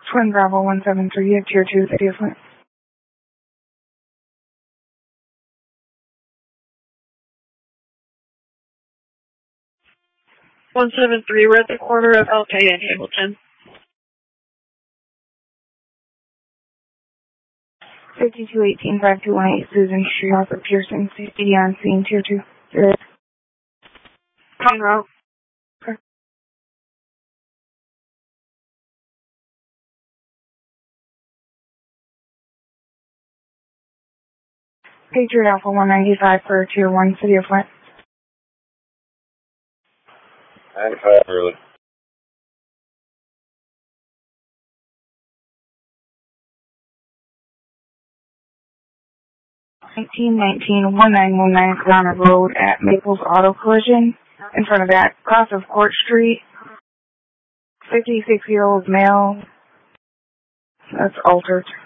Twin Bravo 173 at Tier 2, City of Flint. 173, we're at the corner of LK and Hamilton. 5218-5218 Susan Street off of Pearson, safety on scene, Tier 2. En route. Okay. Patriot Alpha 195 for Tier 1, City of Flint. 95 early. 1919-1919 Corona Road at Maples Auto Collision in front of that, cross of Court Street. 56-year-old male. That's altered.